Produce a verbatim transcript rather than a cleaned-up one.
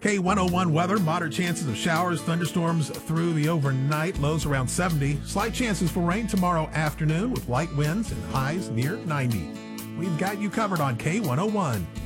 K one oh one weather, moderate chances of showers, thunderstorms through the overnight, lows around seventy. Slight chances for rain tomorrow afternoon with light winds and highs near ninety. We've got you covered on K one oh one.